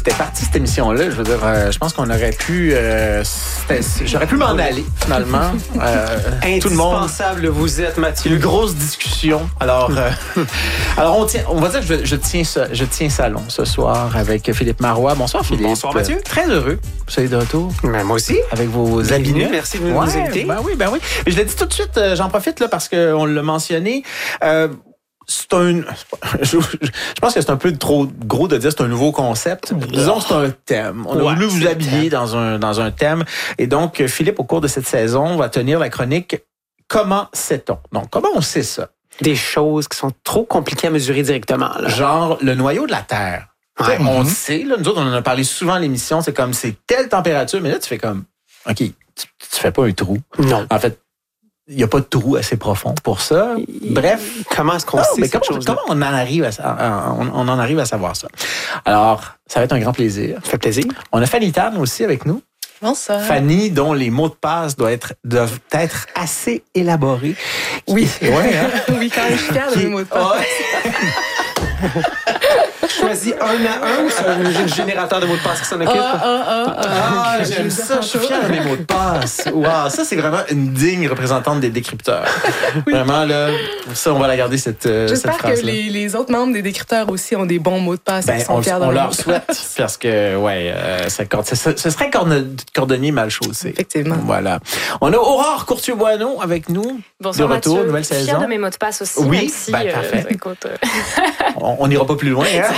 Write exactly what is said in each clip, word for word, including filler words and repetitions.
c'était parti cette émission-là. Je veux dire, euh, je pense qu'on aurait pu... Euh, j'aurais pu m'en aller, finalement. Euh, tout le monde... Indispensable, vous êtes, Mathieu. Une grosse discussion. Alors, euh, alors on, tient, on va dire que je, je, tiens, je tiens salon ce soir avec Philippe Marois. Bonsoir, Philippe. Bonsoir, Mathieu. Euh, très heureux. Vous soyez de retour. Ben, moi aussi. Avec vos Bienvenue. habits. Merci de nous ouais, inviter. Ben oui, ben oui. Mais je l'ai dit tout de suite, euh, j'en profite là parce qu'on l'a mentionné. Euh, C'est un. Je, je pense que c'est un peu trop gros de dire c'est un nouveau concept. Disons que c'est un thème. On a ouais, voulu vous habiller dans un, dans un thème. Et donc, Philippe, au cours de cette saison, va tenir la chronique Comment sait-on? Donc, comment on sait ça? Des choses qui sont trop compliquées à mesurer directement. Là. Genre le noyau de la Terre. Ouais. On mm-hmm. sait, là, nous autres, on en a parlé souvent à l'émission, c'est comme c'est telle température, mais là, tu fais comme OK, tu, tu fais pas un trou. Non. En fait, il n'y a pas de trou assez profond pour ça. Bref. Comment est-ce qu'on non, sait mais cette comment, chose comment on en arrive à, on, on en arrive à savoir ça? Alors, ça va être un grand plaisir. Ça fait plaisir. On a Fanny Tan aussi avec nous. Bonsoir. Fanny, dont les mots de passe doivent être, doivent être assez élaborés. Oui. Ouais, hein? Oui, quand même, je suis fière de mes mots de passe. Ouais. Choisis un à un ou c'est un générateur de mots de passe qui s'en occupe? Ah, ah, ah, ah. Ah, j'aime ça. Je suis fière de mes mots de passe. Wow, ça, c'est vraiment une digne représentante des décrypteurs. Oui. Vraiment, là, ça, on va la garder, cette, cette phrase-là. J'espère que les, les autres membres des décrypteurs aussi ont des bons mots de passe. Ben, et sont on, fiers on de leur souhaite, parce que, ouais, euh, ça, ça, ce serait cordonnier mal chaussé. Effectivement. Voilà. On a Aurore Courtier-Boineau avec nous. Bonsoir, de retour, Mathieu. nouvelle saison. Fière de mes mots de passe aussi. Oui, même si, ben, parfait. Euh, écoute, euh... on n'ira pas plus loin, hein?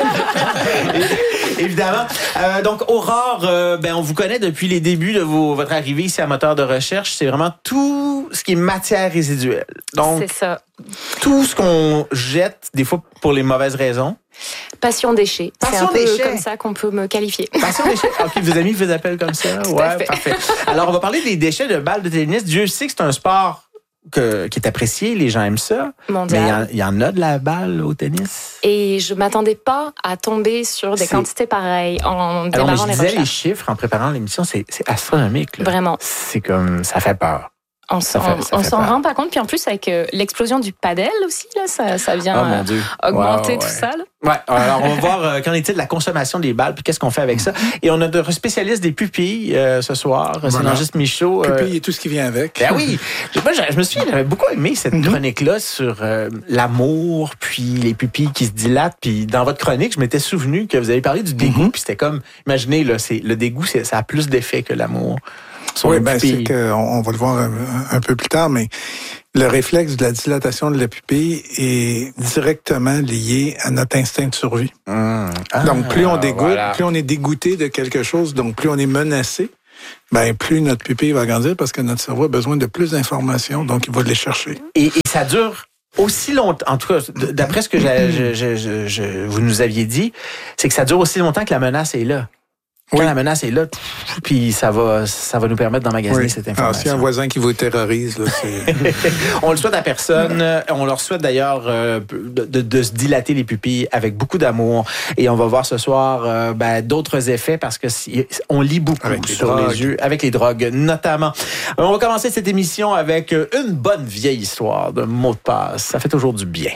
Évidemment. Euh, donc, Aurore, euh, ben, on vous connaît depuis les débuts de vos, votre arrivée ici à Moteur de recherche. C'est vraiment tout ce qui est matière résiduelle. Donc, c'est ça. Tout ce qu'on jette, des fois pour les mauvaises raisons. Passion déchet. Passion c'est un peu déchet. comme ça qu'on peut me qualifier. Passion déchet. OK, vos amis vous appellent comme ça. Tout ouais, parfait. Alors, on va parler des déchets de balles de tennis. Dieu sait que c'est un sport Que, qui est apprécié, les gens aiment ça. Mondial. Mais il y, y en a de la balle au tennis. Et je m'attendais pas à tomber sur des c'est... quantités pareilles en démarrant Alors, mais je les disais recherches. les chiffres en préparant l'émission, c'est, c'est astronomique. Là. Vraiment. C'est comme, ça fait peur. On s'en, fait, on s'en rend pas compte. Puis en plus, avec euh, l'explosion du padel aussi, là, ça, ça vient oh, mon Dieu. euh, augmenter wow, tout ouais. ça. Là. Ouais, alors on va voir euh, qu'en est-il de la consommation des balles, puis qu'est-ce qu'on fait avec ça. Et on a notre spécialiste des pupilles euh, ce soir, voilà. C'est Nangis Michaud. Euh... Pupilles et tout ce qui vient avec. Ben oui. Moi, je me suis j'avais beaucoup aimé cette mm-hmm. chronique-là sur euh, l'amour, puis les pupilles qui se dilatent. Puis dans votre chronique, je m'étais souvenu que vous avez parlé du dégoût, mm-hmm. puis c'était comme, imaginez, là, c'est, le dégoût, c'est, ça a plus d'effet que l'amour. Oui, ben c'est que on va le voir un, un peu plus tard, mais le réflexe de la dilatation de la pupille est directement lié à notre instinct de survie. Mmh. Ah, donc, plus on dégoûte, voilà. plus on est dégoûté de quelque chose, donc plus on est menacé, ben plus notre pupille va grandir parce que notre cerveau a besoin de plus d'informations, donc il va les chercher. Et, et ça dure aussi longtemps, en tout cas, d'après ce que je, je, je, je, vous nous aviez dit, c'est que ça dure aussi longtemps que la menace est là. Quand oui. la menace est là, puis ça va, ça va nous permettre d'emmagasiner oui. cette information. Alors, s'il y a un voisin qui vous terrorise, là, c'est... On le souhaite à personne. On leur souhaite d'ailleurs euh, de, de, de se dilater les pupilles avec beaucoup d'amour. Et on va voir ce soir euh, ben, d'autres effets parce que si, on lit beaucoup avec sur les, les yeux, avec les drogues notamment. On va commencer cette émission avec une bonne vieille histoire de mots de passe. Ça fait toujours du bien.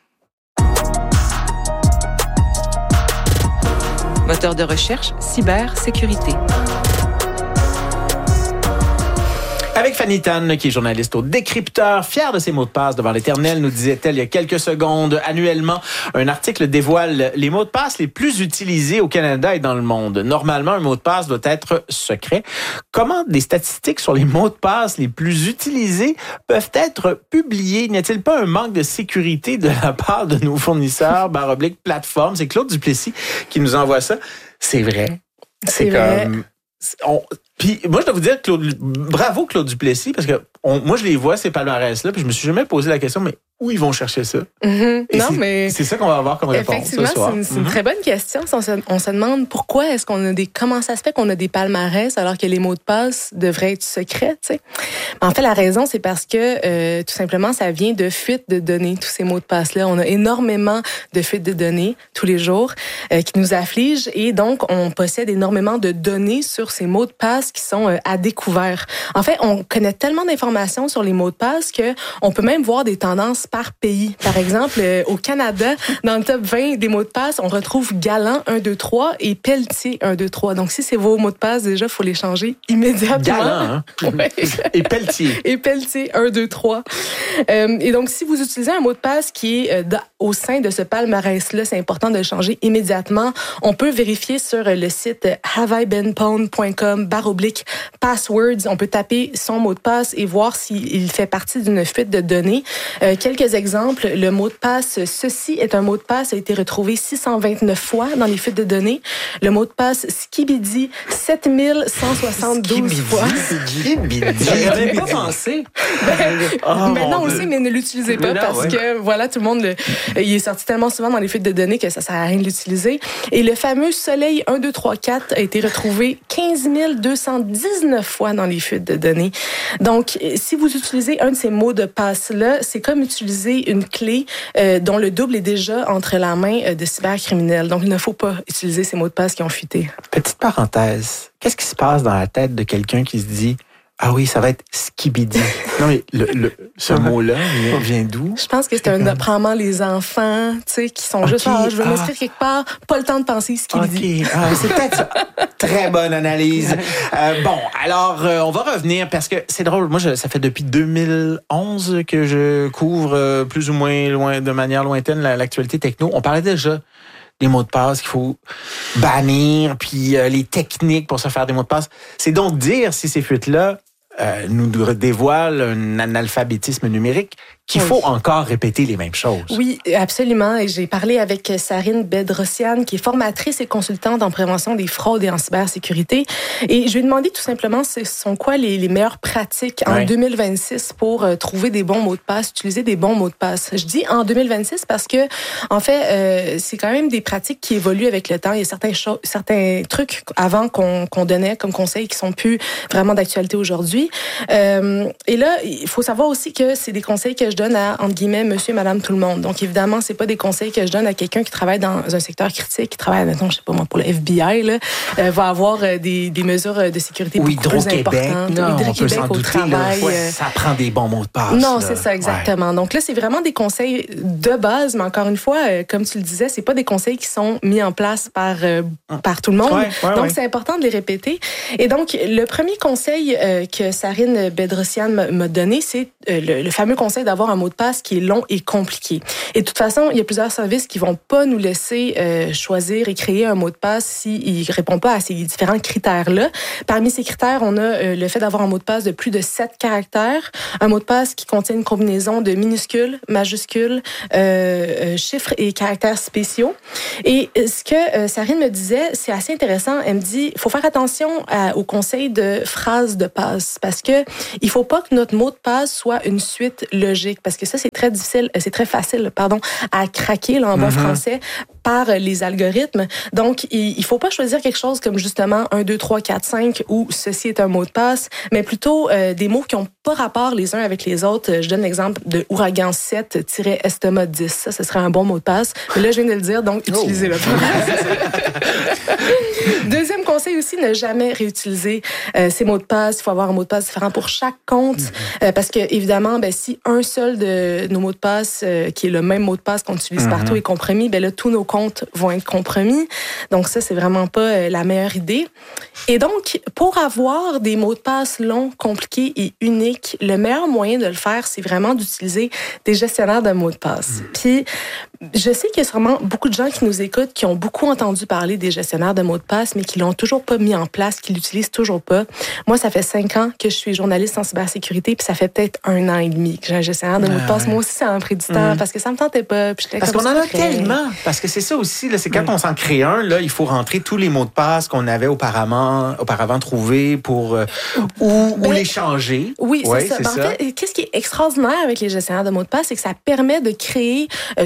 Moteur de recherche, cybersécurité. Avec Fanny Tan, qui est journaliste au Décrypteur, fière de ses mots de passe devant l'Éternel, nous disait-elle il y a quelques secondes. Annuellement, un article dévoile les mots de passe les plus utilisés au Canada et dans le monde. Normalement, un mot de passe doit être secret. Comment des statistiques sur les mots de passe les plus utilisés peuvent être publiées? N'y a-t-il pas un manque de sécurité de la part de nos fournisseurs, barre oblique, plateforme? C'est Claude Duplessis qui nous envoie ça. C'est vrai. C'est, C'est comme... Vrai. On... Puis moi, je dois vous dire, Claude, bravo Claude Duplessis, parce que on, moi, je les vois, ces palmarès-là, puis je me suis jamais posé la question, mais où ils vont chercher ça? Mm-hmm. Non, c'est, mais... C'est ça qu'on va avoir comme réponse Effectivement, ce soir. c'est, une, c'est mm-hmm. une très bonne question. On se, on se demande pourquoi est-ce qu'on a des... Comment ça se fait qu'on a des palmarès alors que les mots de passe devraient être secrets, tu sais? En fait, la raison, c'est parce que, euh, tout simplement, ça vient de fuites de données, tous ces mots de passe-là. On a énormément de fuites de données tous les jours euh, qui nous affligent et donc, on possède énormément de données sur ces mots de passe qui sont euh, à découvert. En fait, on connaît tellement d'informations sur les mots de passe que on peut même voir des tendances passe par pays. Par exemple, euh, au Canada, dans le top vingt des mots de passe, on retrouve Galant un deux trois et Pelletier un deux trois. Donc, si c'est vos mots de passe, déjà, il faut les changer immédiatement. Galant, hein? Ouais. Et Pelletier. Et Pelletier un deux trois. Euh, et donc, si vous utilisez un mot de passe qui est euh, dans, au sein de ce palmarès-là, c'est important de le changer immédiatement. On peut vérifier sur le site have I been pwned point com barre oblique passwords. On peut taper son mot de passe et voir s'il fait partie d'une fuite de données. Euh, quelques exemples. Le mot de passe « Ceci est un mot de passe » a été retrouvé six cent vingt-neuf fois dans les fuites de données. Le mot de passe « Skibidi » sept mille cent soixante-douze fois. Skibidi. J'avais pas pensé. Ben, oh, maintenant, on le sait, mais ne l'utilisez pas non, parce ouais. que, voilà, tout le monde, le, il est sorti tellement souvent dans les fuites de données que ça sert à rien de l'utiliser. Et le fameux Soleil un deux trois quatre a été retrouvé quinze mille deux cent dix-neuf fois dans les fuites de données. Donc, si vous utilisez un de ces mots de passe-là, c'est comme utiliser une clé euh, dont le double est déjà entre la main de cybercriminels. Donc, il ne faut pas utiliser ces mots de passe qui ont fuité. Petite parenthèse, qu'est-ce qui se passe dans la tête de quelqu'un qui se dit « Ah oui, ça va être skibidi ». Non, mais le, le, ce mot-là vient, vient d'où? Je pense que c'est un probablement les enfants, tu sais, qui sont okay. juste « Ah, je veux ah. m'inscrire quelque part, pas le temps de penser skibidi ». OK, ah, c'est peut-être ça. Très bonne analyse. Euh, bon, alors, euh, on va revenir parce que c'est drôle. Moi, je, ça fait depuis deux mille onze que je couvre euh, plus ou moins loin, de manière lointaine l'actualité techno. On parlait déjà des mots de passe qu'il faut bannir, puis euh, les techniques pour se faire des mots de passe. C'est donc dire si ces fuites-là euh, nous dévoilent un analphabétisme numérique qu'il oui. faut encore répéter les mêmes choses. Oui, absolument. Et j'ai parlé avec Sarine Bedrosian, qui est formatrice et consultante en prévention des fraudes et en cybersécurité. Et je lui ai demandé tout simplement ce sont quoi les, les meilleures pratiques en oui. deux mille vingt-six pour euh, trouver des bons mots de passe, utiliser des bons mots de passe. Je dis en deux mille vingt-six parce que, en fait, euh, c'est quand même des pratiques qui évoluent avec le temps. Il y a certains, cho- certains trucs avant qu'on, qu'on donnait comme conseils qui sont plus vraiment d'actualité aujourd'hui. Euh, et là, il faut savoir aussi que c'est des conseils que je donne à, entre guillemets, monsieur et madame tout le monde. Donc, évidemment, c'est pas des conseils que je donne à quelqu'un qui travaille dans un secteur critique, qui travaille, mettons, je sais pas moi, pour le F B I, là, euh, va avoir euh, des, des mesures de sécurité Ou beaucoup plus importantes. Non, Hydro-Québec, on peut s'en douter, travail, là, ouais, ça prend des bons mots de passe. Non, là. c'est ça, exactement. Ouais. Donc là, c'est vraiment des conseils de base, mais encore une fois, euh, comme tu le disais, c'est pas des conseils qui sont mis en place par, euh, par tout le monde. Ouais, ouais, donc, ouais. c'est important de les répéter. Et donc, le premier conseil euh, que Sarine Bedrosian m'a donné, c'est euh, le, le fameux conseil d'avoir un mot de passe qui est long et compliqué. Et de toute façon, il y a plusieurs services qui vont pas nous laisser euh, choisir et créer un mot de passe s'il ne répond pas à ces différents critères-là. Parmi ces critères, on a euh, le fait d'avoir un mot de passe de plus de sept caractères, un mot de passe qui contient une combinaison de minuscules, majuscules, euh, euh, chiffres et caractères spéciaux. Et ce que euh, Sarine me disait, c'est assez intéressant. Elle me dit, il faut faire attention à, au conseil de phrases de passe parce que il faut pas que notre mot de passe soit une suite logique parce que ça, c'est très difficile, c'est très facile, pardon, à craquer là, en bon mm-hmm. français par les algorithmes. Donc, il faut pas choisir quelque chose comme justement un, deux, trois, quatre, cinq ou ceci est un mot de passe, mais plutôt euh, des mots qui ont pas rapport les uns avec les autres. Je donne l'exemple de ouragan sept-estomac dix. Ça, ce serait un bon mot de passe. Mais là, je viens de le dire, donc utilisez-le. Deuxième conseil aussi, ne jamais réutiliser euh, ces mots de passe. Il faut avoir un mot de passe différent pour chaque compte. Euh, parce que, évidemment, ben, si un seul de nos mots de passe, euh, qui est le même mot de passe qu'on utilise mm-hmm. partout, est compromis, ben là, tous nos comptes vont être compromis. Donc, ça, c'est vraiment pas euh, la meilleure idée. Et donc, pour avoir des mots de passe longs, compliqués et uniques, le meilleur moyen de le faire, c'est vraiment d'utiliser des gestionnaires de mots de passe. Mm. Puis, je sais qu'il y a sûrement beaucoup de gens qui nous écoutent qui ont beaucoup entendu parler des gestionnaires de mots de passe, mais qui l'ont toujours pas mis en place, qui l'utilisent toujours pas. Moi, ça fait cinq ans que je suis journaliste en cybersécurité, puis ça fait peut-être un an et demi que j'ai un gestionnaire de ah, mots de passe. Ouais. Moi aussi, ça m'a pris du temps, mmh. parce que ça me tentait pas. Puis parce qu'on en a tellement. Parce que c'est ça aussi, là, c'est quand mmh. on s'en crée un, là, il faut rentrer tous les mots de passe qu'on avait auparavant, auparavant trouvés pour, euh, ou, ben, ou les changer. Oui, c'est ouais, ça. C'est ben, ça. En fait, qu'est-ce qui est extraordinaire avec les gestionnaires de mots de passe, c'est que ça permet de créer euh, sur le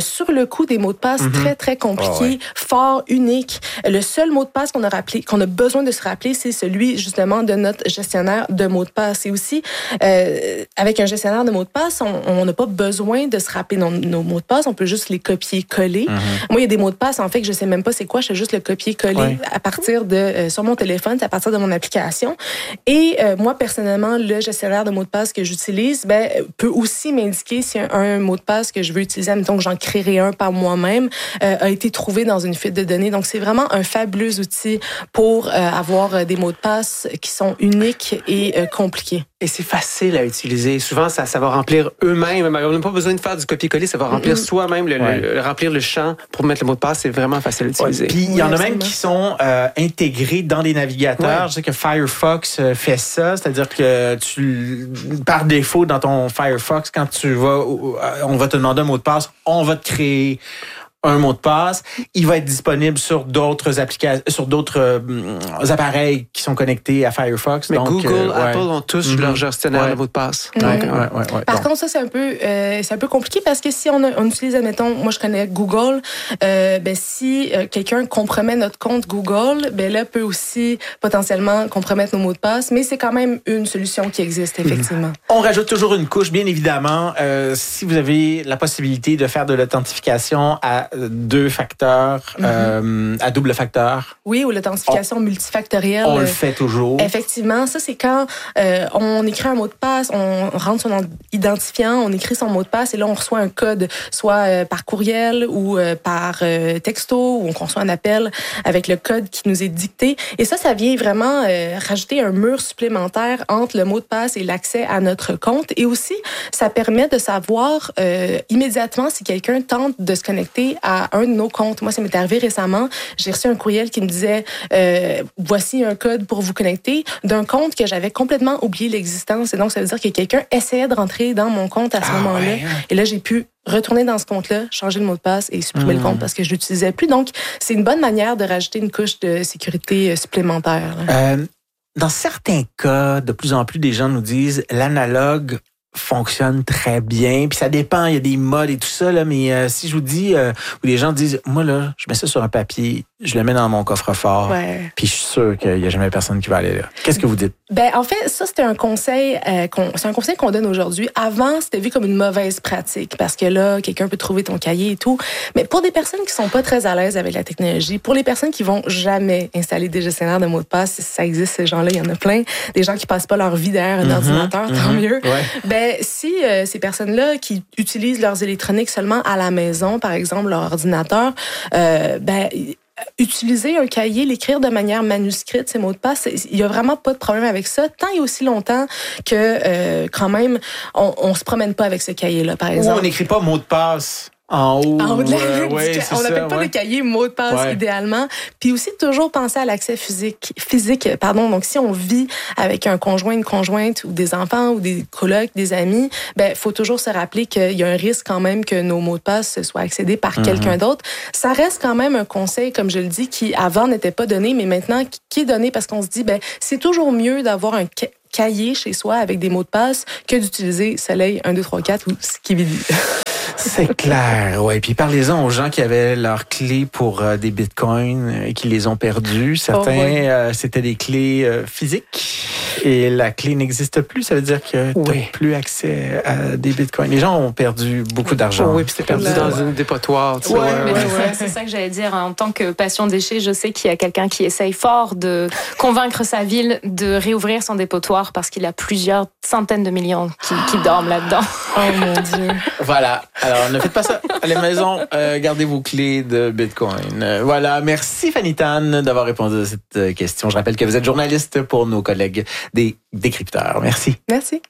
beaucoup des mots de passe mm-hmm. très, très compliqués, oh, ouais. forts, uniques. Le seul mot de passe qu'on a rappelé, qu'on a besoin de se rappeler, c'est celui, justement, de notre gestionnaire de mots de passe. Et aussi, euh, avec un gestionnaire de mots de passe, on n'a pas besoin de se rappeler nos, nos mots de passe. On peut juste les copier-coller. Mm-hmm. Moi, il y a des mots de passe, en fait, que je sais même pas c'est quoi. Je fais juste le copier-coller ouais. à partir de, euh, sur mon téléphone, c'est à partir de mon application. Et euh, moi, personnellement, le gestionnaire de mots de passe que j'utilise, ben, peut aussi m'indiquer si un, un mot de passe que je veux utiliser, admettons que j'en créerai un par moi-même, euh, a été trouvé dans une fuite de données. Donc, c'est vraiment un fabuleux outil pour euh, avoir des mots de passe qui sont uniques et euh, compliqués. Et c'est facile à utiliser. Souvent, ça, ça va remplir eux-mêmes. On n'a pas besoin de faire du copier-coller. Ça va remplir mm-hmm. soi-même, le, ouais. le, le, remplir le champ pour mettre le mot de passe. C'est vraiment facile à utiliser. Ouais. Puis, il y en a même qui sont euh, intégrés dans les navigateurs. Ouais. Je sais que Firefox fait ça. C'est-à-dire que tu, par défaut, dans ton Firefox, quand tu vas, on va te demander un mot de passe, on va te créer un mot de passe. Il va être disponible sur d'autres applications, sur d'autres euh, appareils qui sont connectés à Firefox. Mais donc, Google, euh, Apple ouais. ont tous mm-hmm. leur gestionnaire ouais. de mots de passe. Mm-hmm. Donc, ouais, ouais, ouais, ouais. Par donc. contre, ça, c'est un peu, euh, c'est un peu compliqué parce que si on, a, on utilise, admettons, moi, je connais Google, euh, ben, si euh, quelqu'un compromet notre compte Google, ben là, peut aussi potentiellement compromettre nos mots de passe, mais c'est quand même une solution qui existe, effectivement. Mm-hmm. On rajoute toujours une couche, bien évidemment. Euh, si vous avez la possibilité de faire de l'authentification à deux facteurs, Mm-hmm. euh, à double facteur. Oui, ou l'authentification on, multifactorielle. On le fait toujours. Effectivement, ça, c'est quand euh, on écrit un mot de passe, on rentre son identifiant, on écrit son mot de passe et là, on reçoit un code, soit euh, par courriel ou euh, par euh, texto, ou on reçoit un appel avec le code qui nous est dicté. Et ça, ça vient vraiment euh, rajouter un mur supplémentaire entre le mot de passe et l'accès à notre compte. Et aussi, ça permet de savoir euh, immédiatement si quelqu'un tente de se connecter à un de nos comptes. Moi, ça m'est arrivé récemment. J'ai reçu un courriel qui me disait euh, « Voici un code pour vous connecter » d'un compte que j'avais complètement oublié l'existence. Et donc, ça veut dire que quelqu'un essayait de rentrer dans mon compte à ce ah, moment-là. Ouais. Et là, j'ai pu retourner dans ce compte-là, changer le mot de passe et supprimer mmh. le compte parce que je l'utilisais plus. Donc, c'est une bonne manière de rajouter une couche de sécurité supplémentaire. Euh, dans certains cas, de plus en plus, des gens nous disent « l'analogue fonctionne très bien. Puis ça dépend, il y a des modes et tout ça, là, mais euh, si je vous dis, euh, où les gens disent, moi, là, je mets ça sur un papier, je le mets dans mon coffre-fort, ouais. puis je suis sûr qu'il n'y a jamais personne qui va aller là. Qu'est-ce que vous dites? Ben, en fait, ça, c'était un conseil, euh, qu'on, c'est un conseil qu'on donne aujourd'hui. Avant, c'était vu comme une mauvaise pratique, parce que là, quelqu'un peut trouver ton cahier et tout. Mais pour des personnes qui sont pas très à l'aise avec la technologie, pour les personnes qui vont jamais installer des gestionnaires de mots de passe, si ça existe, ces gens-là, il y en a plein. Des gens qui passent pas leur vie derrière un mm-hmm, ordinateur, mm-hmm, tant mieux. Ouais. Ben, si euh, ces personnes-là qui utilisent leurs électroniques seulement à la maison, par exemple leur ordinateur, euh, ben utiliser un cahier, l'écrire de manière manuscrite, ces mots de passe, il y a vraiment pas de problème avec ça, tant et aussi longtemps que euh, quand même on, on se promène pas avec ce cahier-là, par exemple. Ou on n'écrit pas mot de passe. En haut, en haut de la euh, ligne, ouais, on n'appelle pas ouais. le cahier mot de passe ouais. idéalement. Puis aussi toujours penser à l'accès physique, physique, pardon. Donc si on vit avec un conjoint, une conjointe ou des enfants ou des colocs, des amis, ben faut toujours se rappeler qu'il y a un risque quand même que nos mots de passe soient accédés par mm-hmm. quelqu'un d'autre. Ça reste quand même un conseil, comme je le dis, qui avant n'était pas donné, mais maintenant qui est donné parce qu'on se dit ben c'est toujours mieux d'avoir un cahier chez soi avec des mots de passe que d'utiliser Soleil un, deux, trois, quatre ou Skibidi. C'est clair, ouais. Puis parlez-en aux gens qui avaient leurs clés pour euh, des bitcoins et qui les ont perdus. Certains, oh, ouais. euh, c'était des clés euh, physiques et la clé n'existe plus. Ça veut dire que tu n'as oui. plus accès à des bitcoins. Les gens ont perdu beaucoup d'argent. Oh, oui, puis c'était perdu là, dans ouais. une dépotoir. Tu ouais, sais, mais ouais, c'est, ouais. Ça, c'est ça que j'allais dire. En tant que passion déchet, je sais qu'il y a quelqu'un qui essaye fort de convaincre sa ville de réouvrir son dépotoir parce qu'il a plusieurs centaines de millions qui, qui dorment là-dedans. Oh mon Dieu. Voilà. Alors, ne faites pas ça à la maison. Euh, gardez vos clés de Bitcoin. Euh, voilà. Merci, Fanny Tan, d'avoir répondu à cette question. Je rappelle que vous êtes journaliste pour nos collègues des décrypteurs. Merci. Merci.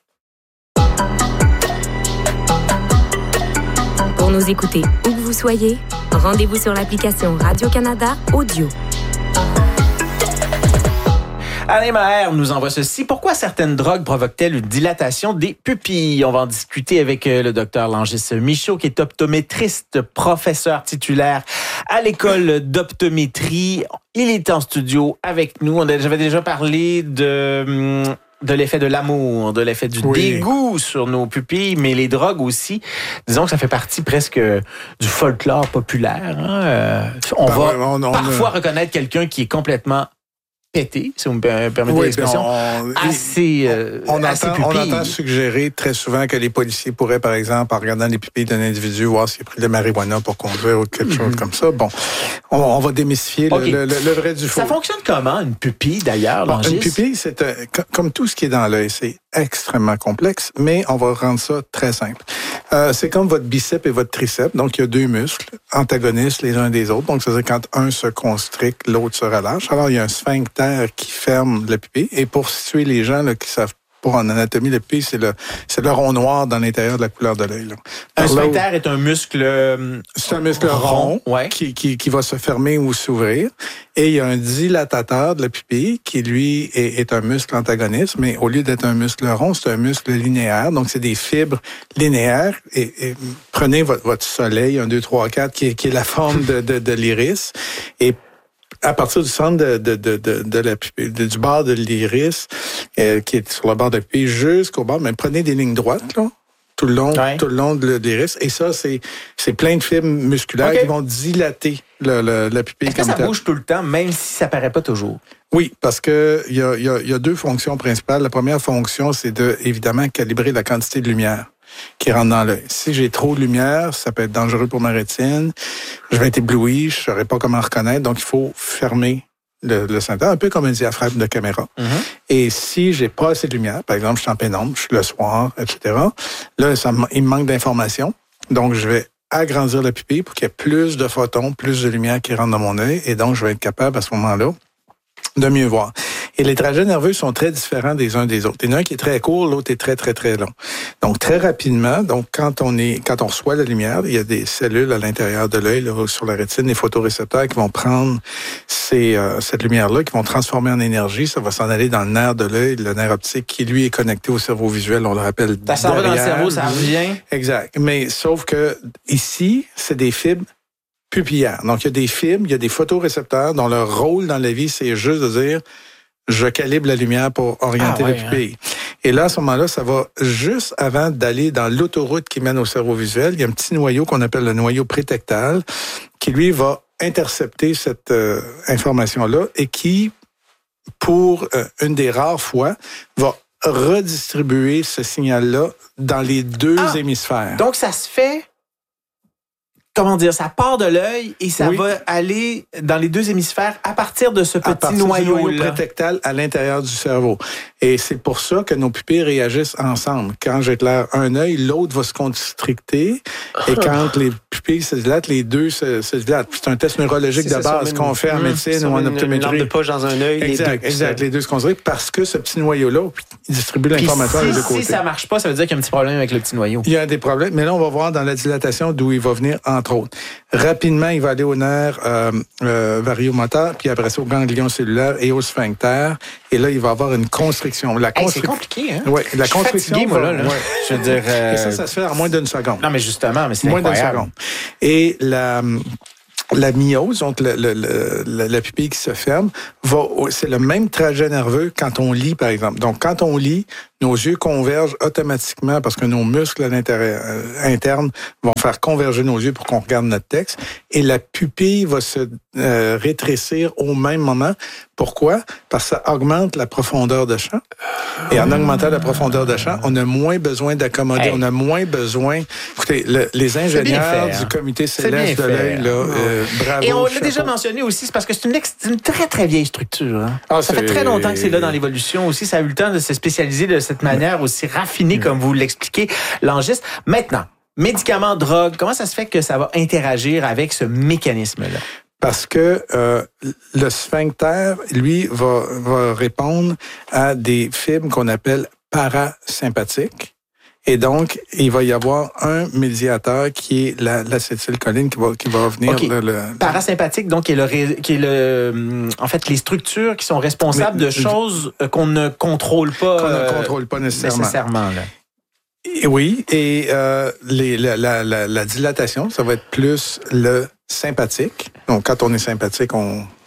Pour nous écouter où que vous soyez, rendez-vous sur l'application Radio-Canada Audio. Alain Maher nous envoie ceci. Pourquoi certaines drogues provoquent-elles une dilatation des pupilles? On va en discuter avec le docteur Langis Michaud, qui est optométriste, professeur titulaire à l'école d'optométrie. Il est en studio avec nous. On a, j'avais déjà parlé de... de l'effet de l'amour, de l'effet du oui. dégoût sur nos pupilles, mais les drogues aussi. Disons que ça fait partie presque du folklore populaire. Hein? Euh, on ben va ouais, on, on, parfois on, reconnaître quelqu'un qui est complètement pété, si vous me permettez oui, l'expression, on, assez, euh, on, assez entend, on entend suggérer très souvent que les policiers pourraient, par exemple, en regardant les pupilles d'un individu, voir s'il a pris de la marijuana pour conduire ou quelque chose mm-hmm. comme ça. Bon, on, on va démystifier okay. le, le, le vrai du faux. Ça fonctionne comment, une pupille, d'ailleurs, bon, une pupille, c'est un, comme tout ce qui est dans l'œil, c'est extrêmement complexe, mais on va rendre ça très simple. Euh, c'est comme votre biceps et votre triceps. Donc, il y a deux muscles antagonistes les uns des autres. Donc, c'est-à-dire quand un se constricte, l'autre se relâche. Alors, il y a un sphincter qui ferme la pupille. Et pour situer les gens là, qui savent pas en anatomie, la pupille, c'est le, c'est le rond noir dans l'intérieur de la couleur de l'œil. Là. Un sphincter est un muscle euh, C'est un muscle rond, rond ouais. qui, qui, qui va se fermer ou s'ouvrir. Et il y a un dilatateur de la pupille qui, lui, est, est un muscle antagoniste, mais au lieu d'être un muscle rond, c'est un muscle linéaire. Donc, c'est des fibres linéaires. Et, et prenez votre, votre soleil, un, deux, trois, quatre, qui est, qui est la forme de, de, de l'iris. Et à partir du centre de, de, de, de, de la pupille, de, du bord de l'iris, euh, qui est sur le bord de la pupille, jusqu'au bord, mais prenez des lignes droites, là, tout le long, ouais. tout le long de l'iris. Et ça, c'est, c'est plein de fibres musculaires okay. qui vont dilater le, le, la pupille. Est-ce que ça bouge tout le temps, même si ça paraît pas toujours? Oui, parce que il y a, y a, y a deux fonctions principales. La première fonction, c'est de, évidemment, calibrer la quantité de lumière qui rentre dans l'œil. Si j'ai trop de lumière, ça peut être dangereux pour ma rétine. Je vais être ébloui, je ne saurais pas comment reconnaître. Donc, il faut fermer le, le sphincter, un peu comme un diaphragme de caméra. Mm-hmm. Et si j'ai pas assez de lumière, par exemple, je suis en pénombre, je suis le soir, et cetera, là, ça, il me manque d'informations. Donc, je vais agrandir la pupille pour qu'il y ait plus de photons, plus de lumière qui rentre dans mon œil. Et donc, je vais être capable, à ce moment-là, de mieux voir. Et les trajets nerveux sont très différents des uns des autres. Il y en a un qui est très court, l'autre est très, très, très long. Donc, très rapidement, donc quand on est, quand on reçoit la lumière, il y a des cellules à l'intérieur de l'œil, là, sur la rétine, des photorécepteurs qui vont prendre ces, euh, cette lumière-là, qui vont transformer en énergie. Ça va s'en aller dans le nerf de l'œil, le nerf optique, qui, lui, est connecté au cerveau visuel. On le rappelle. Ça s'en va dans le cerveau, ça revient. Exact. Mais sauf que ici, c'est des fibres pupillaires. Donc, il y a des fibres, il y a des photorécepteurs dont leur rôle dans la vie, c'est juste de dire je calibre la lumière pour orienter ah ouais, la pupille. Hein. Et là, à ce moment-là, ça va juste avant d'aller dans l'autoroute qui mène au cerveau visuel. Il y a un petit noyau qu'on appelle le noyau prétectal qui, lui, va intercepter cette euh, information-là et qui, pour euh, une des rares fois, va redistribuer ce signal-là dans les deux ah, hémisphères. Donc, ça se fait... Comment dire, ça part de l'œil et ça oui. va aller dans les deux hémisphères à partir de ce petit noyau, noyau prétectal à l'intérieur du cerveau. Et c'est pour ça que nos pupilles réagissent ensemble. Quand j'éclaire un œil, l'autre va se constricter. Et quand les pupilles se dilatent, les deux se, se dilatent. C'est un test neurologique c'est de base qu'on fait en médecine ou en optométrie. Une lampe de poche dans un œil. Exact, les deux, exact. Les deux se constrictent parce que ce petit noyau-là, il distribue l'information si, des deux côtés. Si ça marche pas, ça veut dire qu'il y a un petit problème avec le petit noyau. Il y a des problèmes, mais là, on va voir dans la dilatation d'où il va venir, entre autres. Rapidement, il va aller au nerf euh, euh, variomoteur, puis après ça au ganglion cellulaire et au sphincter. Et là, il va avoir une constriction. La constric... hey, c'est compliqué, hein? Oui, la je constriction. Fatigué, moi, là, là. Ouais. Je veux dire. Euh... Et ça, ça se fait en moins d'une seconde. Non, mais justement, mais c'est moins incroyable. Moins d'une seconde. Et la. La myose, donc le, le, le, la pupille qui se ferme, va, c'est le même trajet nerveux quand on lit, par exemple. Donc, quand on lit, nos yeux convergent automatiquement parce que nos muscles à l'intérieur euh, internes vont faire converger nos yeux pour qu'on regarde notre texte. Et la pupille va se euh, rétrécir au même moment. Pourquoi? Parce que ça augmente la profondeur de champ. Et en augmentant la profondeur de champ, on a moins besoin d'accommoder, hey. on a moins besoin... Écoutez, le, les ingénieurs fait, du comité céleste de l'œil, là, euh, bravo. Et on l'a chapeau. déjà mentionné aussi, c'est parce que c'est une, ex, une très, très vieille structure. Hein. Ah, ça fait très longtemps que c'est là dans l'évolution aussi. Ça a eu le temps de se spécialiser de cette manière aussi raffinée, mmh. comme vous l'expliquez, Langis. Maintenant, médicaments, drogues, comment ça se fait que ça va interagir avec ce mécanisme-là? Parce que euh, le sphincter, lui, va, va répondre à des fibres qu'on appelle parasympathiques. Et donc, il va y avoir un médiateur qui est la, l'acétylcholine qui va, qui va venir. Okay. Le, le, Parasympathique, donc, qui est, le, qui est le, en fait, les structures qui sont responsables mais, de choses qu'on ne contrôle pas. Qu'on ne contrôle pas nécessairement. nécessairement là. Et oui, et euh, les, la, la, la, la dilatation, ça va être plus le sympathique. Donc, quand on est sympathique, on,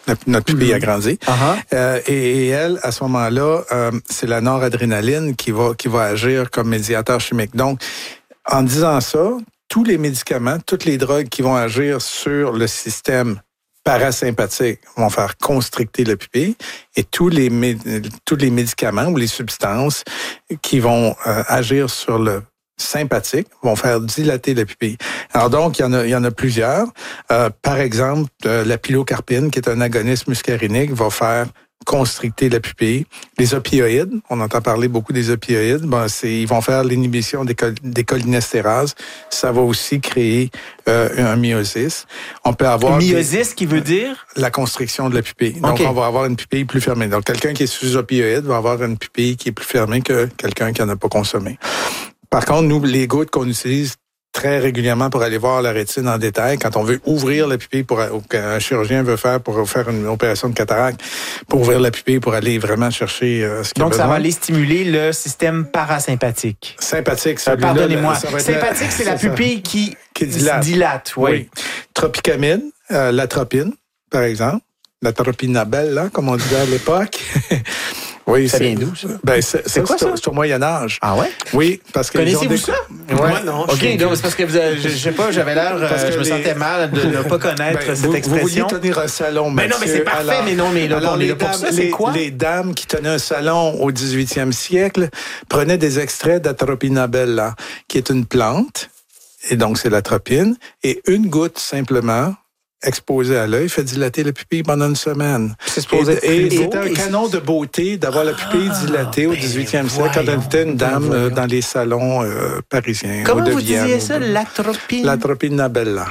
notre pupille mm-hmm. agrandit. Uh-huh. Euh, et, et elle, à ce moment-là, euh, c'est la noradrénaline qui va qui va agir comme médiateur chimique. Donc, en disant ça, tous les médicaments, toutes les drogues qui vont agir sur le système parasympathique vont faire constricter la pupille, et tous les tous les médicaments ou les substances qui vont euh, agir sur le sympathique vont faire dilater la pupille. Alors donc, il y en a, il y en a plusieurs. Euh, par exemple, euh, la pilocarpine, qui est un agoniste muscarinique, va faire constricter la pupille. Les opioïdes, on entend parler beaucoup des opioïdes, ben c'est, ils vont faire l'inhibition des, col- des cholinestérase. Ça va aussi créer euh, un myosis. On peut avoir... Myosis des, qui veut dire? La constriction de la pupille. Donc, okay. on va avoir une pupille plus fermée. Donc, quelqu'un qui est sous opioïdes va avoir une pupille qui est plus fermée que quelqu'un qui n'en a pas consommé. Par contre, nous, les gouttes qu'on utilise très régulièrement pour aller voir la rétine en détail, quand on veut ouvrir la pupille, pour qu'un chirurgien veut faire pour faire une opération de cataracte, pour ouvrir la pupille, pour aller vraiment chercher euh, ce qu'il y a Donc, besoin. ça va aller stimuler le système parasympathique. Sympathique, euh, Pardonnez-moi. Ça, ça Sympathique, c'est, c'est la pupille ça. qui, qui dilate. dilate oui. oui. Tropicamine, euh, l'atropine, par exemple. L'atropinabelle, là, comme on disait à l'époque. Oui, ça vient d'où, ça? Ben, c'est, c'est ça, quoi, c'est, ça? C'est au Moyen-Âge. Ah ouais? Oui, parce que... Connaissez-vous des... ça? Ouais. Moi, non. OK, donc c'est parce que vous avez, je, je sais pas, j'avais l'air, euh, je me les... sentais mal de ne pas connaître ben, cette vous, expression. Vous vouliez tenir un salon, mais non, mais c'est parfait, alors, mais non, mais là, alors, on est là pour dames, ça, c'est les, quoi? Les dames qui tenaient un salon au dix-huitième siècle prenaient des extraits d'atropinabella, qui est une plante, et donc c'est l'atropine, et une goutte simplement exposé à l'œil, fait dilater la pupille pendant une semaine. C'est supposé et, et c'était un canon de beauté d'avoir la pupille ah, dilatée au dix-huitième siècle quand on était une dame euh, dans les salons euh, parisiens. Comment ou de vous Vienne, disiez ça, de... l'atropine? L'atropinabella.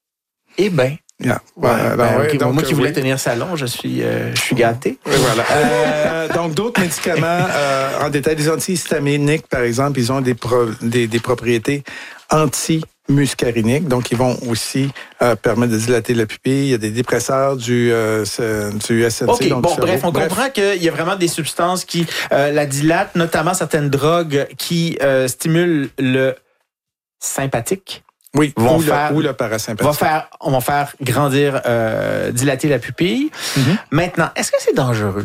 Eh bien. Yeah. Ouais, ben, ben, okay. donc, moi qui voulais oui. tenir salon, je suis, euh, je suis gâté. Oui, voilà. euh, donc, d'autres médicaments, euh, en détail, les antihistaminiques, par exemple, ils ont des, pro- des, des propriétés anti muscariniques, donc ils vont aussi euh, permettre de dilater la pupille. Il y a des dépresseurs du, euh, du S N C. OK, donc bon, bref, on bref. comprend qu'il y a vraiment des substances qui euh, la dilatent, notamment certaines drogues qui euh, stimulent le sympathique. Oui, vont ou, faire, le, ou le parasympathique. Va faire, on va faire grandir, euh, dilater la pupille. Mm-hmm. Maintenant, est-ce que c'est dangereux?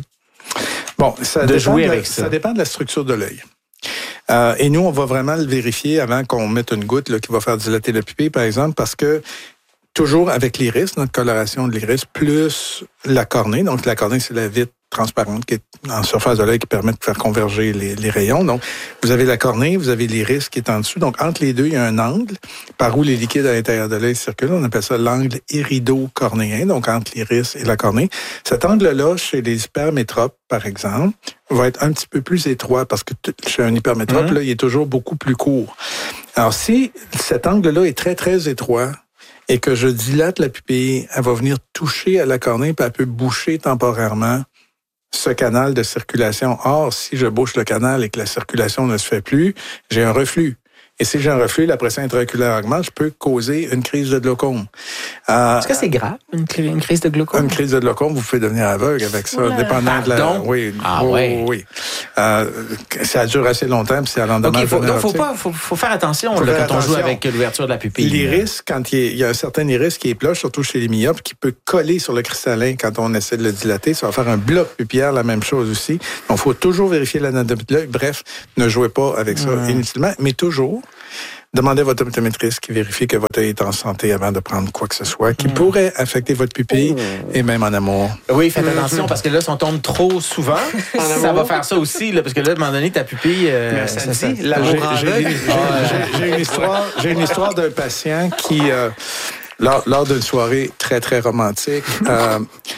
Bon, ça de dépend jouer de la, avec ça. Ça dépend de la structure de l'œil. Euh, et nous, on va vraiment le vérifier avant qu'on mette une goutte là, qui va faire dilater la pupille, par exemple, parce que toujours avec l'iris, notre coloration de l'iris, plus la cornée. Donc, la cornée, c'est la vitre transparente qui est en surface de l'œil qui permet de faire converger les, les rayons. Donc, vous avez la cornée, vous avez l'iris qui est en dessous. Donc, entre les deux, il y a un angle par où les liquides à l'intérieur de l'œil circulent. On appelle ça l'angle irido-cornéen, donc entre l'iris et la cornée. Cet angle-là, chez les hypermétropes, par exemple, va être un petit peu plus étroit parce que t- chez un hypermétrope, mmh. là, il est toujours beaucoup plus court. Alors, si cet angle-là est très, très étroit, et que je dilate la pupille, elle va venir toucher à la cornée, puis elle peut boucher temporairement ce canal de circulation. Or, si je bouche le canal et que la circulation ne se fait plus, j'ai un reflux. Et si j'ai un reflux, la pression intraoculaire augmente, je peux causer une crise de glaucome. Euh, Est-ce que c'est grave, une, une crise de glaucome? Une crise de glaucome, vous pouvez devenir aveugle avec ça, Oula. dépendant de la... Pardon? Oui, ah, oh, ouais. oui. Euh, ça dure assez longtemps, puis c'est à l'endemain. OK, faut, donc, faut pas, faut, faut faire attention faut là, faire quand attention. on joue avec l'ouverture de la pupille. L'iris, quand il y, a, il y a un certain iris qui est ploche, surtout chez les myopes, qui peut coller sur le cristallin quand on essaie de le dilater. Ça va faire un bloc pupillaire, la même chose aussi. Donc, il faut toujours vérifier l'anatomie de l'œil. Bref, ne jouez pas avec ça mmh. inutilement, mais toujours... Demandez à votre optométriste qui vérifie que votre œil est en santé avant de prendre quoi que ce soit qui mmh. pourrait affecter votre pupille mmh. et même en amour. Oui, faites attention parce que là, si on tombe trop souvent, ça va faire ça aussi, là, parce que là, à un moment donné, ta pupille... Euh, ça, ça, ça dit, ça, l'amour j'ai, j'ai, j'ai, j'ai, j'ai une histoire, j'ai une histoire d'un patient qui, euh, lors, lors d'une soirée très, très romantique... Euh,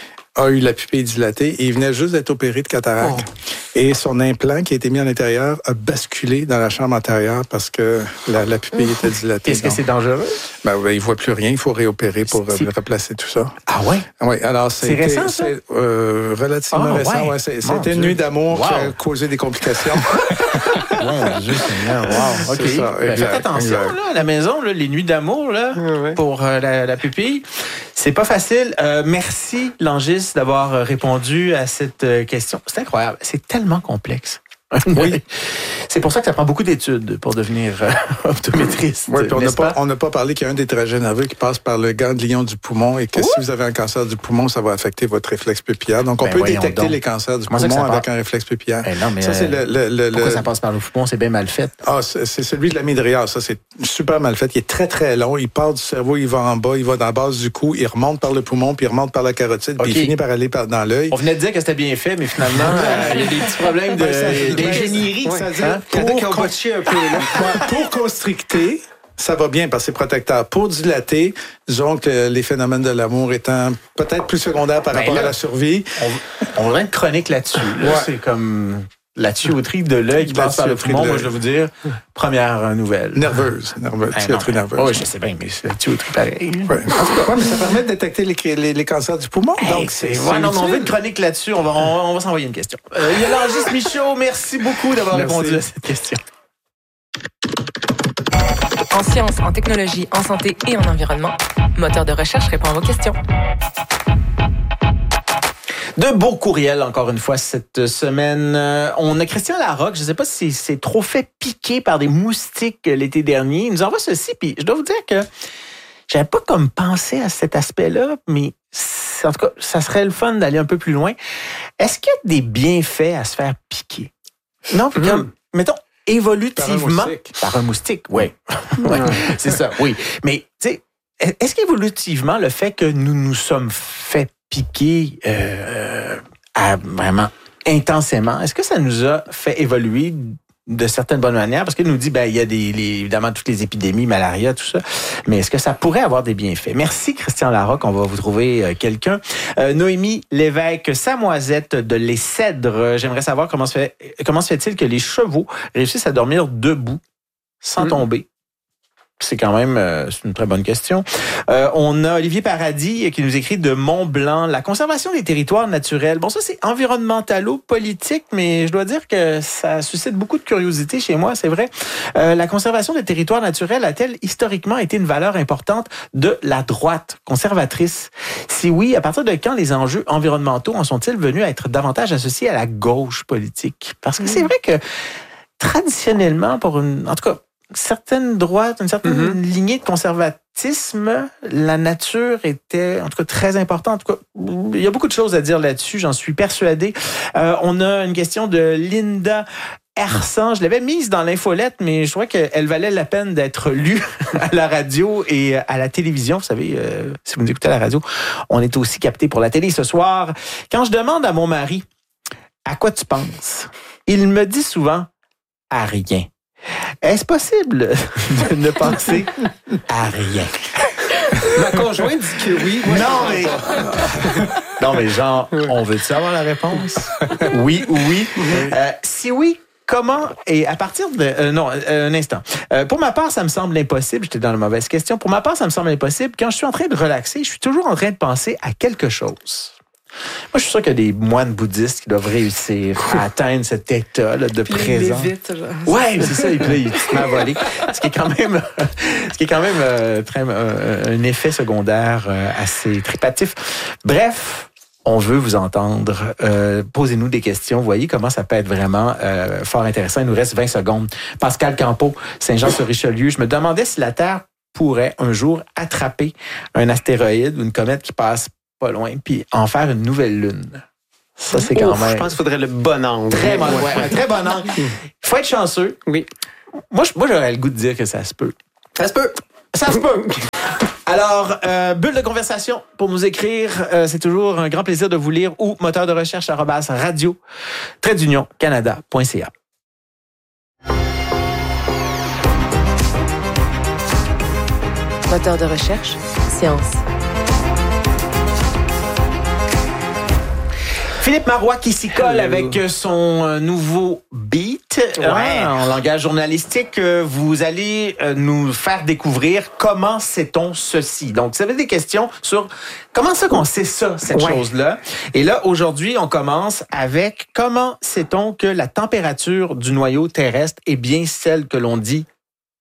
a eu la pupille dilatée et il venait juste d'être opéré de cataracte. Oh. Et son implant qui a été mis à l'intérieur a basculé dans la chambre antérieure parce que la, la pupille était dilatée. Est-ce que c'est dangereux? Ben, ben, il ne voit plus rien. Il faut réopérer pour euh, replacer tout ça. Ah ouais? Oui, alors c'est, c'est récent, ça? C'est euh, relativement oh, récent. Ouais. Ouais, c'est, c'était une nuit d'amour wow. qui a causé des complications. Mon Dieu Seigneur, wow. OK. Ça, ben, faites attention, là, à la maison, là, les nuits d'amour là, ouais. pour euh, la, la pupille. C'est pas facile. Euh, merci, Langis, d'avoir répondu à cette question. C'est incroyable. C'est tellement complexe. Oui. C'est pour ça que ça prend beaucoup d'études pour devenir euh, optométriste. Oui, puis on n'a pas, pas, on n'a pas parlé qu'il y a un des trajets nerveux qui passe par le ganglion du poumon et que Ouh! si vous avez un cancer du poumon, ça va affecter votre réflexe pupillaire. Donc, on ben peut détecter donc. les cancers du Comment poumon avec un réflexe pupillaire. Ben non, mais ça, c'est euh, le, le, le, pourquoi le... ça passe par le poumon? C'est bien mal fait. Ah, c'est, c'est celui de la midrière. Ça, c'est super mal fait. Il est très, très long. Il part du cerveau, il va en bas, il va dans la base du cou, il remonte par le poumon, puis il remonte par la carotide, okay. puis il finit par aller par, dans l'œil. On venait de dire que c'était bien fait, mais finalement, euh, il y a des petits problèmes de, d'ingénierie, ça veut dire. Pour, con... un peu, là. pour constricter, ça va bien parce que c'est protecteur. Pour dilater, disons que les phénomènes de l'amour étant peut-être plus secondaires par ben rapport là, à la survie. On, on a une chronique là-dessus. Là. Ouais. C'est comme la tuyauterie de l'œil qui la passe par le poumon. Moi, je dois vous dire, première nouvelle. Nerveuse. nerveuse ben tuyauterie non, nerveuse. Oui, je sais bien, mais c'est la tuyauterie pareil. Ouais. ouais, mais ça permet de détecter les, les, les cancers du poumon. Hey, donc, c'est, c'est ouais, non, on veut une chronique là-dessus. On va, on, on va s'envoyer une question. Euh, il y a Langis Michaud. Merci beaucoup d'avoir merci. répondu à cette question. En sciences, en technologie, en santé et en environnement, Moteur de recherche répond à vos questions. De beaux courriels, encore une fois, cette semaine. On a Christian Larocque. Je ne sais pas si c'est trop fait piquer par des moustiques l'été dernier. Il nous envoie ceci, puis je dois vous dire que j'avais pas comme pensé à cet aspect-là, mais en tout cas, ça serait le fun d'aller un peu plus loin. Est-ce qu'il y a des bienfaits à se faire piquer? Non, puis mmh. comme, mettons, évolutivement, par un moustique, par un moustique oui. ouais, c'est ça, oui. Mais, tu sais, est-ce qu'évolutivement, le fait que nous nous sommes fait piquer euh, à vraiment intensément, est-ce que ça nous a fait évoluer de certaines bonnes manières? Parce qu'il nous dit, ben, il y a des, les, évidemment toutes les épidémies, malaria, tout ça. Mais est-ce que ça pourrait avoir des bienfaits? Merci, Christian Larocque. On va vous trouver euh, quelqu'un. Euh, Noémie Lévesque, Samoisette de Les Cèdres. J'aimerais savoir comment se fait, comment se fait-il que les chevaux réussissent à dormir debout sans mmh. tomber? C'est quand même euh, c'est une très bonne question. Euh, on a Olivier Paradis qui nous écrit de Mont-Blanc. La conservation des territoires naturels. Bon, ça, c'est environnementalo-politique, mais je dois dire que ça suscite beaucoup de curiosité chez moi, c'est vrai. Euh, la conservation des territoires naturels a-t-elle historiquement été une valeur importante de la droite conservatrice? Si oui, à partir de quand les enjeux environnementaux en sont-ils venus à être davantage associés à la gauche politique? Parce que mmh. c'est vrai que traditionnellement, pour une... En tout cas, certaines droites, une certaine mm-hmm. lignée de conservatisme, la nature était en tout cas très importante. En tout cas, il y a beaucoup de choses à dire là-dessus, j'en suis persuadé. Euh, on a une question de Linda Hersan. Je l'avais mise dans l'infolette, mais je trouvais qu'elle valait la peine d'être lue à la radio et à la télévision. Vous savez, euh, si vous nous écoutez à la radio, on est aussi capté pour la télé ce soir. Quand je demande à mon mari, à quoi tu penses? Il me dit souvent, à rien. Est-ce possible de ne penser à rien? Ma conjointe dit que oui. Moi, non, mais... non, mais genre, on veut-tu savoir la réponse? Oui ou oui? Euh, si oui, comment et à partir de... Euh, non, euh, un instant. Euh, pour ma part, ça me semble impossible. J'étais dans la mauvaise question. Pour ma part, ça me semble impossible. Quand je suis en train de relaxer, je suis toujours en train de penser à quelque chose. Moi, je suis sûr qu'il y a des moines bouddhistes qui doivent réussir à atteindre cet état là, de puis présence. Oui, c'est ça. Et puis là, il se met à voler. Ce qui est quand même, ce qui est quand même euh, très, euh, un effet secondaire euh, assez tripatif. Bref, on veut vous entendre. Euh, posez-nous des questions. Vous voyez comment ça peut être vraiment euh, fort intéressant. Il nous reste vingt secondes. Pascal Campeau, Saint-Jean-sur-Richelieu. Je me demandais si la Terre pourrait un jour attraper un astéroïde ou une comète qui passe pas loin, puis en faire une nouvelle lune. Ça, c'est quand Ouf, même... Je pense qu'il faudrait le bon angle. Très bon, ouais, un très bon angle. Il faut être chanceux. Oui. Moi, moi, j'aurais le goût de dire que ça se peut. Ça se peut. Ça se peut. Alors, euh, bulle de conversation pour nous écrire. Euh, c'est toujours un grand plaisir de vous lire ou moteur de recherche arobase radio trait d'union canada point c a. Moteur de recherche, science. Philippe Marois qui s'y colle avec son nouveau beat. Ouais. Hein, en langage journalistique, vous allez nous faire découvrir comment sait-on ceci. Donc, vous avez des questions sur comment ça qu'on sait ça, cette ouais. chose-là. Et là, aujourd'hui, on commence avec comment sait-on que la température du noyau terrestre est bien celle que l'on dit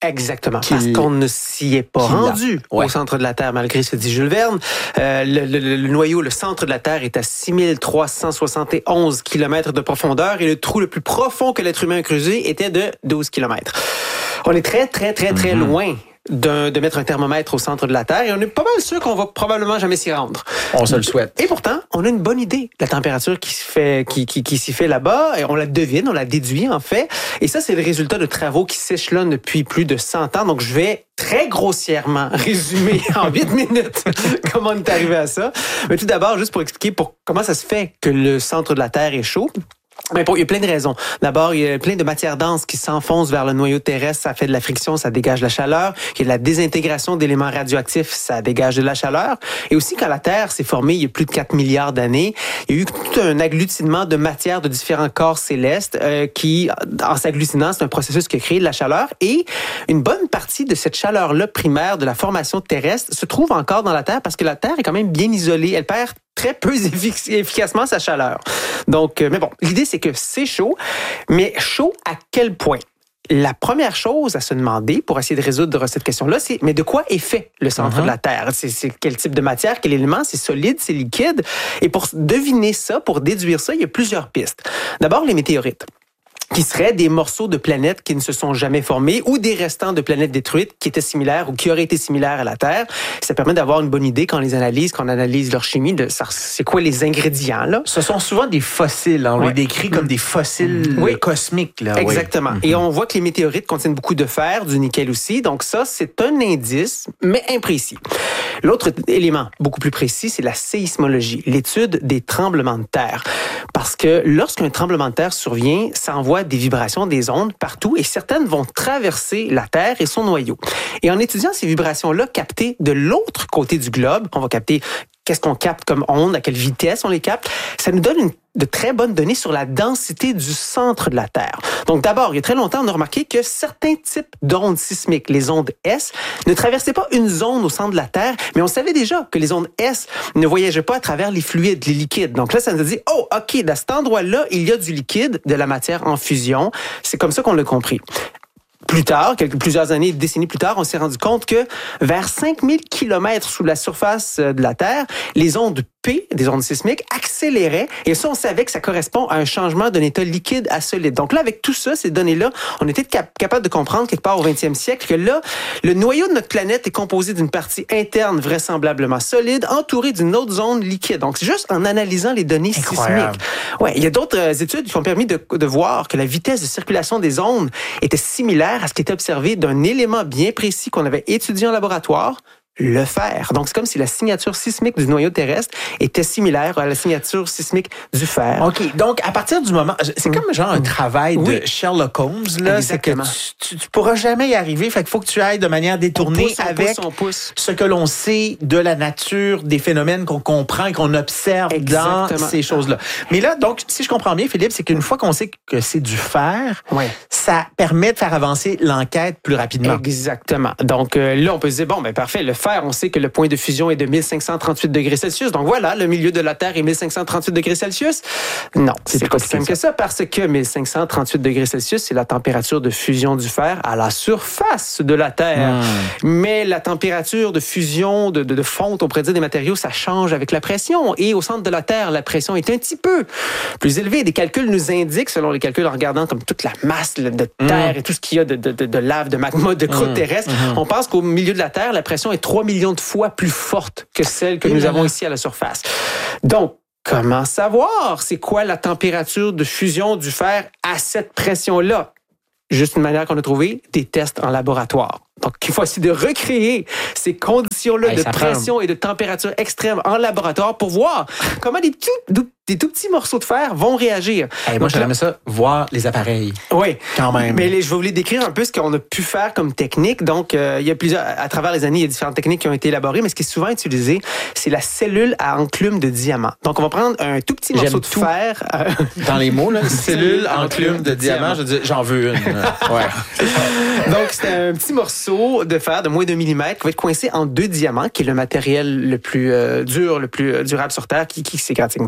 Exactement, parce qu'on ne s'y est pas rendu ouais. au centre de la Terre, malgré ce dit Jules Verne. Euh, le, le, le noyau, le centre de la Terre est à six mille trois cent soixante et onze kilomètres de profondeur et le trou le plus profond que l'être humain a creusé était de douze kilomètres. On est très, très, très, très mm-hmm. loin de, de mettre un thermomètre au centre de la Terre et on est pas mal sûr qu'on va probablement jamais s'y rendre. On se le souhaite. Et pourtant, on a une bonne idée de la température qui se fait, qui, qui, qui s'y fait là-bas et on la devine, on la déduit en fait. Et ça, c'est le résultat de travaux qui s'échelonnent depuis plus de cent ans. Donc, je vais très grossièrement résumer en huit minutes comment on est arrivé à ça. Mais tout d'abord, juste pour expliquer pour, comment ça se fait que le centre de la Terre est chaud. Mais bon, il y a plein de raisons. D'abord, il y a plein de matières denses qui s'enfoncent vers le noyau terrestre. Ça fait de la friction, ça dégage de la chaleur. Il y a de la désintégration d'éléments radioactifs, ça dégage de la chaleur. Et aussi, quand la Terre s'est formée il y a plus de quatre milliards d'années, il y a eu tout un agglutinement de matières de différents corps célestes euh, qui, en s'agglutinant, c'est un processus qui a créé de la chaleur. Et une bonne partie de cette chaleur-là primaire de la formation terrestre se trouve encore dans la Terre parce que la Terre est quand même bien isolée. Elle perd très peu effic- efficacement sa chaleur. Donc, euh, mais bon, l'idée, c'est que c'est chaud, mais chaud à quel point? La première chose à se demander pour essayer de résoudre cette question-là, c'est mais de quoi est fait le centre uh-huh. de la Terre? C'est, c'est quel type de matière, quel élément? C'est solide, c'est liquide? Et pour deviner ça, pour déduire ça, il y a plusieurs pistes. D'abord, les météorites, qui seraient des morceaux de planètes qui ne se sont jamais formés ou des restants de planètes détruites qui étaient similaires ou qui auraient été similaires à la Terre. Ça permet d'avoir une bonne idée quand on les analyse, quand on analyse leur chimie, de ça, c'est quoi les ingrédients, là. Ce sont souvent des fossiles. On ouais. les décrit comme des fossiles oui. cosmiques. Là. Exactement. Oui. Et on voit que les météorites contiennent beaucoup de fer, du nickel aussi. Donc ça, c'est un indice, mais imprécis. L'autre élément, beaucoup plus précis, c'est la séismologie, l'étude des tremblements de terre. Parce que lorsqu'un tremblement de terre survient, ça envoie des vibrations, des ondes partout et certaines vont traverser la Terre et son noyau. Et en étudiant ces vibrations-là captées de l'autre côté du globe, on va capter qu'est-ce qu'on capte comme ondes, à quelle vitesse on les capte, ça nous donne une, de très bonnes données sur la densité du centre de la Terre. Donc d'abord, il y a très longtemps, on a remarqué que certains types d'ondes sismiques, les ondes S, ne traversaient pas une zone au centre de la Terre, mais on savait déjà que les ondes S ne voyageaient pas à travers les fluides, les liquides. Donc là, ça nous a dit, oh, OK, dans cet endroit-là, il y a du liquide, de la matière en fusion. C'est comme ça qu'on l'a compris. Plus tard, quelques, plusieurs années, décennies plus tard, on s'est rendu compte que vers cinq mille kilomètres sous la surface de la Terre, les ondes P, des ondes sismiques, accéléraient. Et ça, on savait que ça correspond à un changement d'un état liquide à solide. Donc là, avec tout ça, ces données-là, on était cap- capable de comprendre quelque part au vingtième siècle que là, le noyau de notre planète est composé d'une partie interne vraisemblablement solide, entourée d'une autre zone liquide. Donc, c'est juste en analysant les données Incroyable. sismiques. Ouais, il y a d'autres études qui ont permis de, de voir que la vitesse de circulation des ondes était similaire à ce qui était observé d'un élément bien précis qu'on avait étudié en laboratoire, le fer. Donc, c'est comme si la signature sismique du noyau terrestre était similaire à la signature sismique du fer. OK. Donc, à partir du moment... C'est comme genre un travail oui. de Sherlock Holmes, là. Exactement. C'est que tu, tu pourras jamais y arriver. Fait qu'il faut que tu ailles de manière détournée on pousse, on avec pousse, on pousse. ce que l'on sait de la nature, des phénomènes qu'on comprend et qu'on observe Exactement. dans ces choses-là. Mais là, donc, si je comprends bien, Philippe, c'est qu'une fois qu'on sait que c'est du fer, ouais. ça permet de faire avancer l'enquête plus rapidement. Exactement. Donc, euh, là, on peut se dire, bon, ben parfait, le fer, on sait que le point de fusion est de mille cinq cent trente-huit degrés Celsius. Donc voilà, le milieu de la Terre est mille cinq cent trente-huit degrés Celsius. Non, c'est, c'est pas si simple que ça parce que mille cinq cent trente-huit degrés Celsius, c'est la température de fusion du fer à la surface de la Terre. Mmh. Mais la température de fusion, de, de, de fonte, on pourrait dire, des matériaux, ça change avec la pression. Et au centre de la Terre, la pression est un petit peu plus élevée. Des calculs nous indiquent, selon les calculs en regardant comme toute la masse de terre mmh. et tout ce qu'il y a de, de, de, de lave, de magma, de croûte mmh. terrestre, mmh. on pense qu'au milieu de la Terre, la pression est trois millions de fois plus forte que celle que nous avons ici à la surface. Donc, comment savoir c'est quoi la température de fusion du fer à cette pression-là? Juste une manière qu'on a trouvé, des tests en laboratoire. Donc, il faut essayer de recréer ces conditions-là hey, de pression prend... et de température extrême en laboratoire pour voir comment des tout, des tout petits morceaux de fer vont réagir. Hey, moi, j'aimerais ça, voir les appareils. Oui. Quand même. Mais les, je vais vous les décrire un peu ce qu'on a pu faire comme technique. Donc, euh, il y a plusieurs, à travers les années, il y a différentes techniques qui ont été élaborées, mais ce qui est souvent utilisé, c'est la cellule à enclume de diamant. Donc, on va prendre un tout petit morceau J'aime de tout. fer. Euh... Dans les mots, là, cellule enclume de, de diamant, je dis, j'en veux une. Ouais. Donc, c'est un petit morceau de fer de moins d'un millimètre qui va être coincé en deux diamants, qui est le matériel le plus euh, dur, le plus euh, durable sur Terre, qui qui s'égratigne pas, qui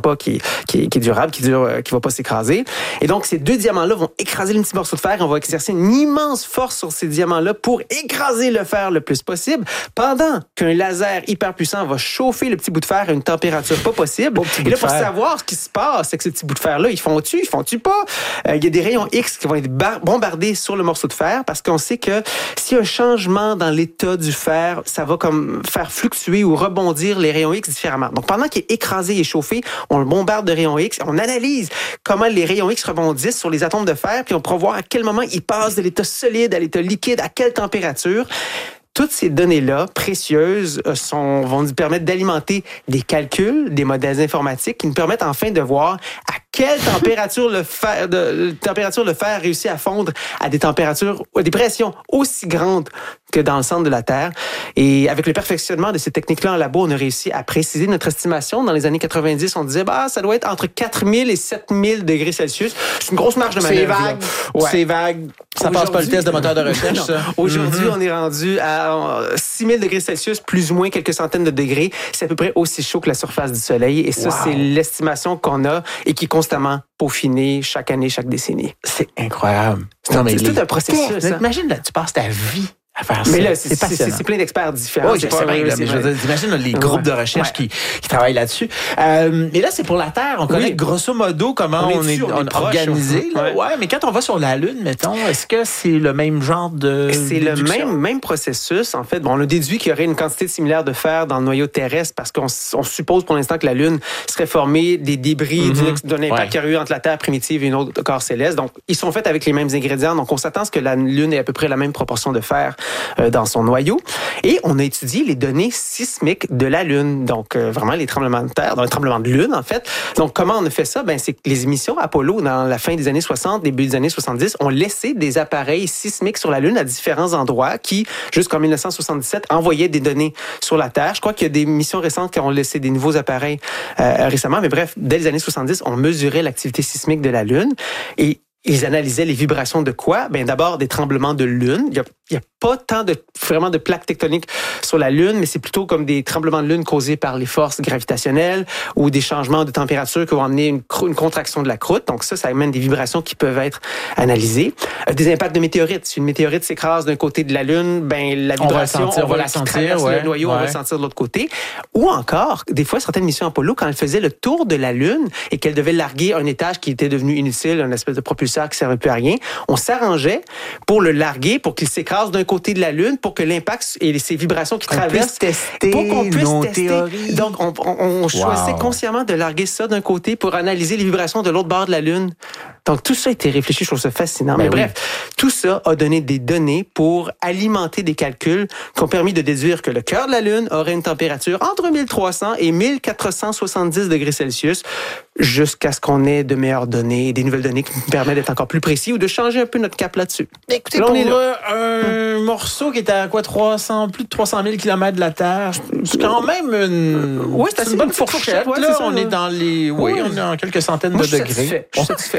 qui, qui est durable, qui dure, qui va pas s'écraser. Et donc, ces deux diamants-là vont écraser le petit morceau de fer. On va exercer une immense force sur ces diamants-là pour écraser le fer le plus possible, pendant qu'un laser hyper puissant va chauffer le petit bout de fer à une température pas possible. Et là, pour savoir ce qui se passe avec ce petit bout de fer-là, ils font-tu, ils font-tu pas? Euh, il y a des rayons X qui vont être bar- bombardés sur le morceau de fer parce qu'on sait que s'il y a un changement dans l'état du fer, ça va comme faire fluctuer ou rebondir les rayons X différemment. Donc, pendant qu'il est écrasé et chauffé, on le bombarde de rayons X, on analyse comment les rayons X rebondissent sur les atomes de fer, puis on pourra voir à quel moment ils passent de l'état solide à l'état liquide, à quelle température. Toutes ces données-là, précieuses, sont, vont nous permettre d'alimenter des calculs, des modèles informatiques qui nous permettent enfin de voir à quelle température le fer, de, température le fer réussit à fondre à des températures, à des pressions aussi grandes que dans le centre de la Terre. Et avec le perfectionnement de ces techniques-là en labo, on a réussi à préciser notre estimation. Dans les années quatre-vingt-dix, on disait, bah, ça doit être entre quatre mille et sept mille degrés Celsius. C'est une grosse marge de manœuvre. C'est vague. Ouais. C'est vague. Ça passe pas le test de moteur de recherche, ça. Aujourd'hui, mm-hmm. on est rendu à six mille degrés Celsius, plus ou moins quelques centaines de degrés. C'est à peu près aussi chaud que la surface du Soleil. Et ça, wow. c'est l'estimation qu'on a et qui est constamment peaufinée chaque année, chaque décennie. C'est incroyable. Non, mais c'est tout un processus. Hein? Imagine, là, tu passes ta vie à faire mais ça. là, c'est, c'est, c'est, c'est plein d'experts différents. Oui, c'est, c'est vrai. Là, mais je veux dire, t'imagines là, les groupes ouais. de recherche ouais. qui, qui travaillent là-dessus. Euh, mais là, c'est pour la Terre. On connaît oui. grosso modo comment on, on est, dessus, on est, on est organisé. Là. Ouais. ouais, mais quand on va sur la Lune, mettons, est-ce que c'est le même genre de C'est le même, même processus. En fait, bon, on a déduit qu'il y aurait une quantité similaire de fer dans le noyau terrestre parce qu'on on suppose pour l'instant que la Lune serait formée des débris mm-hmm. d'un impact ouais. qu'il y a eu entre la Terre primitive et une autre corps céleste. Donc, ils sont faits avec les mêmes ingrédients. Donc, on s'attend à ce que la Lune ait à peu près la même proportion de fer euh, dans son noyau. Et on a étudié les données sismiques de la Lune. Donc, euh, vraiment, les tremblements de terre, les tremblements de Lune, en fait. Donc, comment on a fait ça? Ben, c'est que les émissions Apollo, dans la fin des années soixante, début des années soixante-dix, ont laissé des appareils sismiques sur la Lune à différents endroits qui, jusqu'en dix-neuf cent soixante-dix-sept, envoyaient des données sur la Terre. Je crois qu'il y a des missions récentes qui ont laissé des nouveaux appareils euh, récemment. Mais bref, dès les années soixante-dix, on mesurait l'activité sismique de la Lune. Et ils analysaient les vibrations de quoi? Ben, d'abord, des tremblements de Lune. Il y a, il y a pas tant de, vraiment de plaques tectoniques sur la Lune, mais c'est plutôt comme des tremblements de Lune causés par les forces gravitationnelles ou des changements de température qui vont amener une, une contraction de la croûte. Donc ça, ça amène des vibrations qui peuvent être analysées. Des impacts de météorites. Si une météorite s'écrase d'un côté de la Lune, ben, la vibration, on va, sentir, on va la sentir, traverse ouais, le noyau, ouais. on va le sentir de l'autre côté. Ou encore, des fois, certaines missions Apollo, quand elles faisaient le tour de la Lune et qu'elles devaient larguer un étage qui était devenu inutile, une espèce de propulseur qui ne servait plus à rien, on s'arrangeait pour le larguer, pour qu'il s'écrase d'un côté de la Lune, pour que l'impact et ces vibrations qui on traversent, tester pour qu'on puisse nos tester. Théories. Donc, on, on, on choisissait wow. consciemment de larguer ça d'un côté pour analyser les vibrations de l'autre bord de la Lune. Donc, tout ça a été réfléchi, je trouve ça fascinant. Ben Mais oui. bref, tout ça a donné des données pour alimenter des calculs qui ont permis de déduire que le cœur de la Lune aurait une température entre mille trois cents et mille quatre cent soixante-dix degrés Celsius, jusqu'à ce qu'on ait de meilleures données, des nouvelles données qui nous permettent d'être encore plus précis ou de changer un peu notre cap là-dessus. Écoutez, là, on est là, un hum. morceau qui est à quoi, trois cents, plus de trois cent mille kilomètres de la Terre. C'est quand même une, oui, c'est c'est une bonne fourchette. fourchette ouais, là, ça, on là. est dans les, oui, oui, on est en quelques centaines Moi, de je degrés. Je suis satisfait.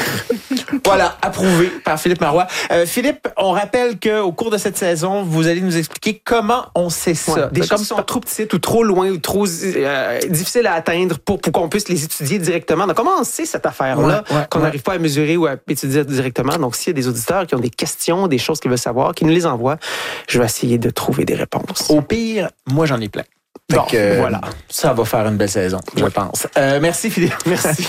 Voilà, approuvé par Philippe Marois. Euh, Philippe, on rappelle qu'au cours de cette saison, vous allez nous expliquer comment on sait ça. Ouais, des choses qui sont trop petites ou trop loin ou trop euh, difficiles à atteindre pour, pour qu'on puisse les étudier directement. Donc, comment on sait cette affaire-là ouais, ouais, qu'on n'arrive ouais. pas à mesurer ou à étudier directement? Donc, s'il y a des auditeurs qui ont des questions, des choses qu'ils veulent savoir, qui nous les envoient, je vais essayer de trouver des réponses. Au pire, moi, j'en ai plein. Donc, bon, euh, voilà. Ça va faire une belle saison, je ouais. pense. Euh, merci, Philippe. Merci.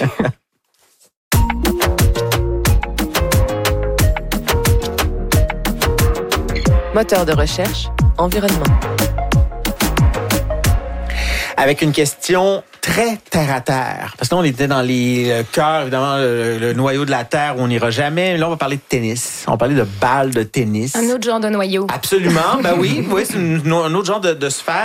Moteur de recherche, environnement. Avec une question très terre-à-terre. Parce que là, on était dans les le cœur, évidemment, le, le noyau de la Terre où on n'ira jamais. Là, on va parler de tennis. On va parler de balles de tennis. Un autre genre de noyau. Absolument. Ben oui, oui, c'est une, un autre genre de, de sphère.